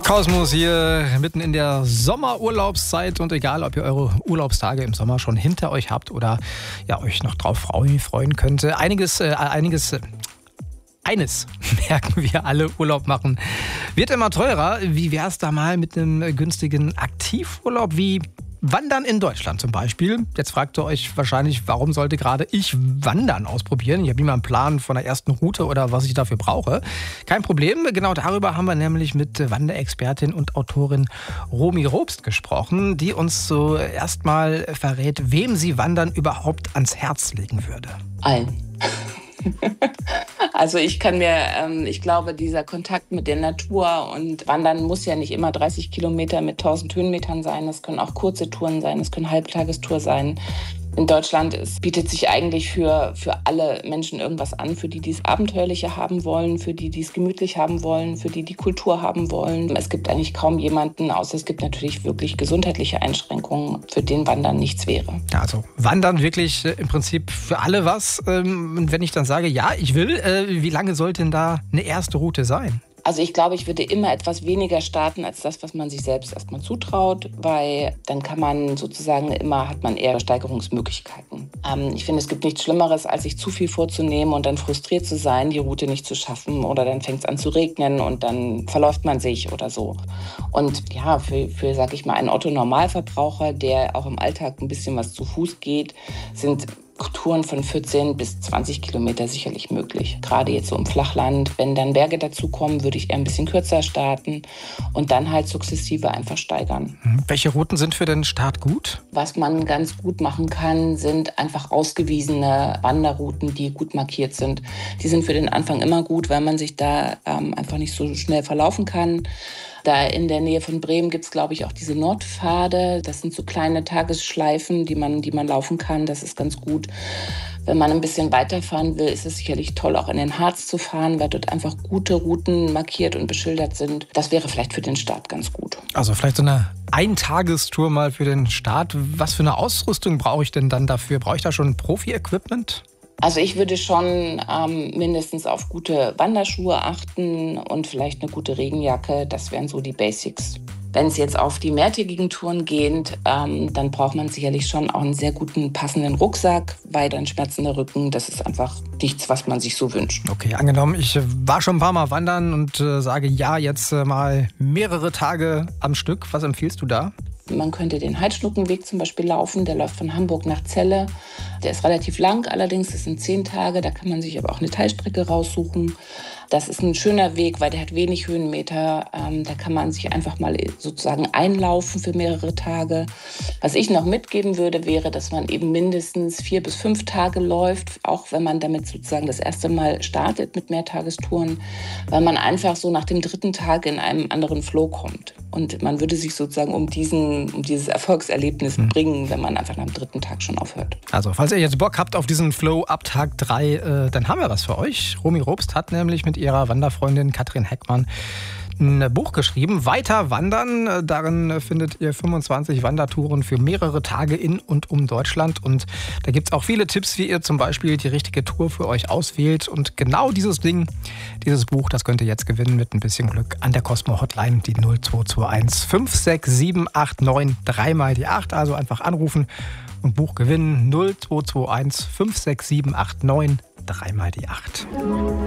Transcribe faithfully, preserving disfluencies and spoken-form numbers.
Kosmos hier mitten in der Sommerurlaubszeit und egal, ob ihr eure Urlaubstage im Sommer schon hinter euch habt oder ja, euch noch drauf freuen könnt. Einiges, äh, einiges, äh, eines merken wir alle, Urlaub machen wird immer teurer. Wie wäre es da mal mit einem günstigen Aktivurlaub wie Wandern in Deutschland zum Beispiel? Jetzt fragt ihr euch wahrscheinlich, warum sollte gerade ich Wandern ausprobieren? Ich habe immer einen Plan von der ersten Route oder was ich dafür brauche. Kein Problem, genau darüber haben wir nämlich mit Wanderexpertin und Autorin Romy Robst gesprochen, die uns so erstmal verrät, wem sie Wandern überhaupt ans Herz legen würde. Allen. Also ich kann mir, ähm, ich glaube, dieser Kontakt mit der Natur und Wandern muss ja nicht immer dreißig Kilometer mit tausend Höhenmetern sein. Das können auch kurze Touren sein, das können Halbtagestouren sein. In Deutschland es bietet sich eigentlich für, für alle Menschen irgendwas an, für die, die es Abenteuerliche haben wollen, für die, die es gemütlich haben wollen, für die, die Kultur haben wollen. Es gibt eigentlich kaum jemanden, außer es gibt natürlich wirklich gesundheitliche Einschränkungen, für den Wandern nichts wäre. Ja, also Wandern wirklich äh, im Prinzip für alle was. Ähm, und wenn ich dann sage, ja, ich will, äh, wie lange sollte denn da eine erste Route sein? Also ich glaube, ich würde immer etwas weniger starten als das, was man sich selbst erstmal zutraut, weil dann kann man sozusagen immer, hat man eher Steigerungsmöglichkeiten. Ähm, ich finde, es gibt nichts Schlimmeres, als sich zu viel vorzunehmen und dann frustriert zu sein, die Route nicht zu schaffen oder dann fängt es an zu regnen und dann verläuft man sich oder so. Und ja, für, für sag ich mal, einen Otto-Normalverbraucher, der auch im Alltag ein bisschen was zu Fuß geht, sind Touren von vierzehn bis zwanzig Kilometer sicherlich möglich. Gerade jetzt so im Flachland. Wenn dann Berge dazukommen, würde ich eher ein bisschen kürzer starten und dann halt sukzessive einfach steigern. Welche Routen sind für den Start gut? Was man ganz gut machen kann, sind einfach ausgewiesene Wanderrouten, die gut markiert sind. Die sind für den Anfang immer gut, weil man sich da ähm, einfach nicht so schnell verlaufen kann. Da in der Nähe von Bremen gibt es, glaube ich, auch diese Nordpfade. Das sind so kleine Tagesschleifen, die man, die man laufen kann. Das ist ganz gut. Wenn man ein bisschen weiterfahren will, ist es sicherlich toll, auch in den Harz zu fahren, weil dort einfach gute Routen markiert und beschildert sind. Das wäre vielleicht für den Start ganz gut. Also vielleicht so eine Eintagestour mal für den Start. Was für eine Ausrüstung brauche ich denn dann dafür? Brauche ich da schon Profi-Equipment? Also ich würde schon ähm, mindestens auf gute Wanderschuhe achten und vielleicht eine gute Regenjacke. Das wären so die Basics. Wenn es jetzt auf die mehrtägigen Touren geht, ähm, dann braucht man sicherlich schon auch einen sehr guten, passenden Rucksack, weil dann schmerzender Rücken, das ist einfach nichts, was man sich so wünscht. Okay, angenommen, ich war schon ein paar Mal wandern und äh, sage ja, jetzt äh, mal mehrere Tage am Stück. Was empfiehlst du da? Man könnte den Heidschnuckenweg zum Beispiel laufen, der läuft von Hamburg nach Celle. Der ist relativ lang, allerdings, das sind zehn Tage, da kann man sich aber auch eine Teilstrecke raussuchen. Das ist ein schöner Weg, weil der hat wenig Höhenmeter. Ähm, da kann man sich einfach mal sozusagen einlaufen für mehrere Tage. Was ich noch mitgeben würde, wäre, dass man eben mindestens vier bis fünf Tage läuft, auch wenn man damit sozusagen das erste Mal startet mit Mehrtagestouren, weil man einfach so nach dem dritten Tag in einem anderen Flow kommt. Und man würde sich sozusagen um, diesen, um dieses Erfolgserlebnis mhm. bringen, wenn man einfach nach dem dritten Tag schon aufhört. Also, falls ihr jetzt Bock habt auf diesen Flow ab Tag drei, äh, dann haben wir was für euch. Romy Robst hat nämlich mit ihrer Wanderfreundin Katrin Heckmann ein Buch geschrieben, Weiter wandern. Darin findet ihr fünfundzwanzig Wandertouren für mehrere Tage in und um Deutschland. Und da gibt es auch viele Tipps, wie ihr zum Beispiel die richtige Tour für euch auswählt. Und genau dieses Ding, dieses Buch, das könnt ihr jetzt gewinnen mit ein bisschen Glück an der Cosmo Hotline, die null zwei zwei eins fünf sechs sieben acht neun drei mal die acht. Also einfach anrufen und Buch gewinnen. null zwei zwei eins fünf sechs sieben acht neun drei mal die acht.